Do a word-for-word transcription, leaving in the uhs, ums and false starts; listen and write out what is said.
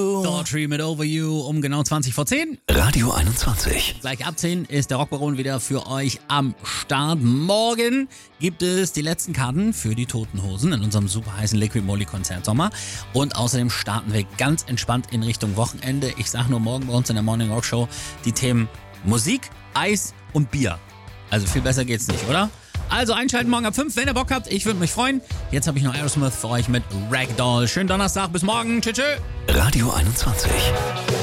Daughtry mit Over You um genau zwanzig vor zehn. Radio einundzwanzig. Gleich ab zehn ist der Rockbaron wieder für euch am Start. Morgen gibt es die letzten Karten für die Toten Hosen in unserem super heißen Liquid Moly Konzert Sommer. Und außerdem starten wir ganz entspannt in Richtung Wochenende. Ich sag nur morgen bei uns in der Morning Rock Show die Themen Musik, Eis und Bier. Also viel besser geht's nicht, oder? Also einschalten morgen ab fünf, wenn ihr Bock habt. Ich würde mich freuen. Jetzt habe ich noch Aerosmith für euch mit Ragdoll. Schönen Donnerstag, bis morgen. Tschüss. Radio einundzwanzig.